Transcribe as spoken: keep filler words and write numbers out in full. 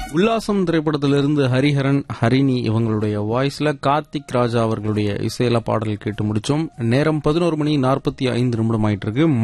உல்லாசம் திரைப்படத்திலிருந்து ஹரிஹரன், ஹரிணி இவங்களுடைய வாய்ஸ்ல கார்த்திக் ராஜா அவர்களுடைய இசையில பாடல் கேட்டு முடிச்சோம். நேரம் பதினோரு மணி நாற்பத்தி ஐந்து நிமிடம் ஆயிட்டு இருக்கு.